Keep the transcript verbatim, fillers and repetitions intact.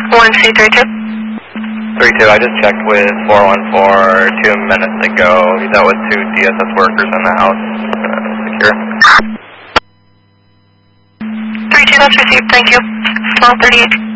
one C three two. three two, I just checked with four one four two minutes ago. That was two D S S workers in the house. Uh, secure. three two, that's received, thank you. twelve thirty-eight.